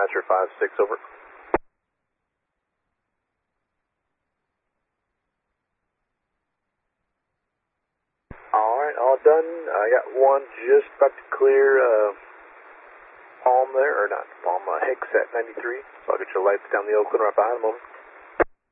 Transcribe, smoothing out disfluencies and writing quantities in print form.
Dispatcher 5-6, over. Alright, all done. I got one just about to clear Palm there, or not Palm, Hicks at 93. So I'll get your lights down the Oakland right behind them, over.